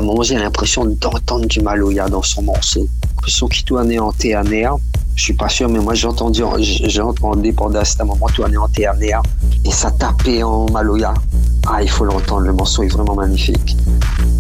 moment, j'ai l'impression d'entendre du Maloya dans son morceau. J'ai l'impression qu'il tournait en TNR. Je suis pas sûr, mais moi j'ai entendu Dépendance à un moment tourner en TNR et ça tapait en Maloya. Ah, il faut l'entendre, le morceau est vraiment magnifique.